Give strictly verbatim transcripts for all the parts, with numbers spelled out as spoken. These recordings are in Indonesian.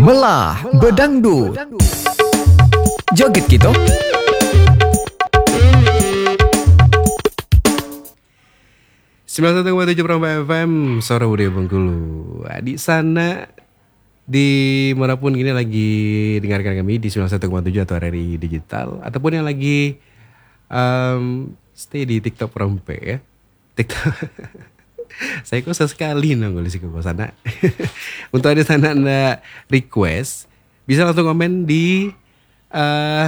Melah Bedangdut. Joget gitu. sembilan puluh satu koma tujuh Perompak F M, Suara Budaya Bengkulu. Di sana, di manapun gini lagi dengarkan kami di sembilan puluh satu koma tujuh atau R R I Digital, ataupun yang lagi um, stay di TikTok Perompak ya. TikTok. Saya kok sesekali nongol di sana. Untuk ada sana anda request, bisa langsung komen di uh,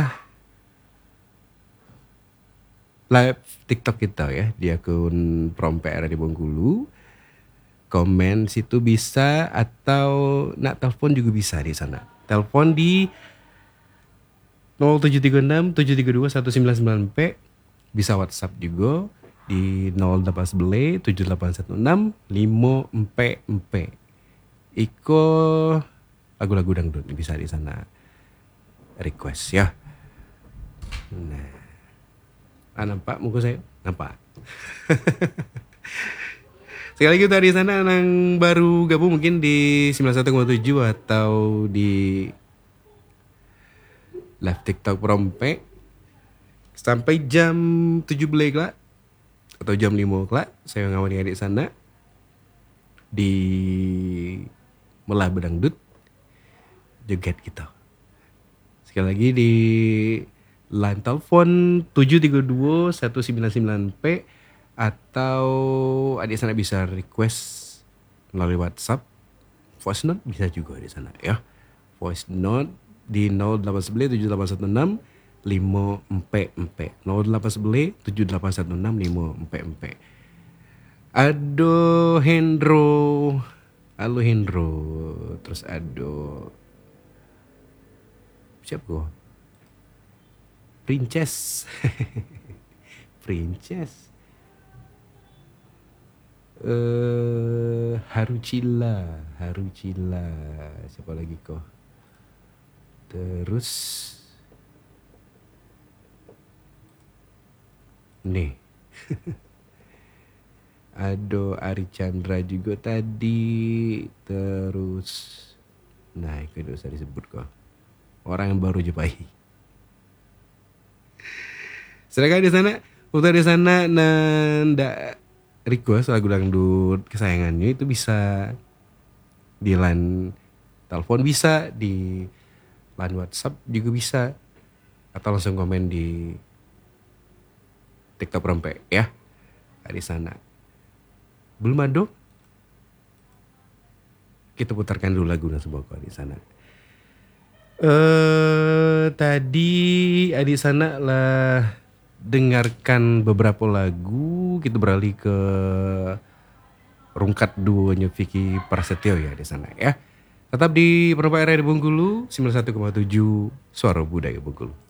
live TikTok kita ya, di akun Perompak R R I Bengkulu. Komen situ bisa, atau nak telepon juga bisa di sana. Telepon di nol tujuh tiga enam tujuh tiga dua satu sembilan sembilan P. Bisa WhatsApp juga di nol delapan satu tujuh delapan satu enam lima empat empat. Iko lagu-lagu dangdut bisa di sana request ya. Nah, ah, nampak muka saya? Nampak. Sekali lagi tadi sana yang baru gabung mungkin di sembilan puluh satu koma tujuh atau di live TikTok Perompak sampai jam tujuh belas lah atau jam lima kelak saya ngawani adik sana di Melah Bedangdut Joget kita. Sekali lagi di line telepon tujuh tiga dua satu sembilan sembilan P, atau adik sana bisa request melalui WhatsApp. Voice note bisa juga di sana ya. Voice note di nol delapan satu tujuh delapan satu enam lima empat empat nol delapan satu tujuh delapan satu enam lima empat empat. Ado Hendro, halo Hendro, terus ado siapa gua? Princess, Princess, uh, Harucila, Harucila, siapa lagi kok? Terus nih, Ado Ari Chandra juga tadi. Terus, nah itu usah disebut kok. Orang yang baru jepai. Sedangkan di sana, untuk di sana nanda request lagu dangdut kesayangannya itu bisa di line telepon, bisa di line WhatsApp juga bisa, atau langsung komen di TikTok Perompak ya. Di sana. Belum ada? Kita putarkan dulu lagu dan sebuah di sana. Eh tadi di sana lah dengarkan beberapa lagu, kita beralih ke rungkat duonya Vicky Prasetyo ya di sana ya. Tetap di Perompak R R I Bengkulu sembilan puluh satu koma tujuh Suara Budaya Bengkulu.